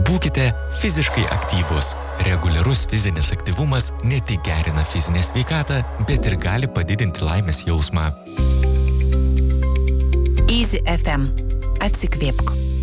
Būkite fiziškai aktyvūs. Reguliarus fizinis aktyvumas ne tik gerina fizinę sveikatą, bet ir gali padidinti laimės jausmą. Easy FM. Atsikvėpk.